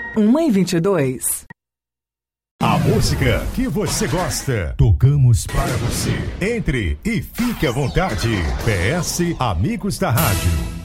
1h22. A música que você gosta, tocamos para você. Entre e fique à vontade. PS Amigos da Rádio.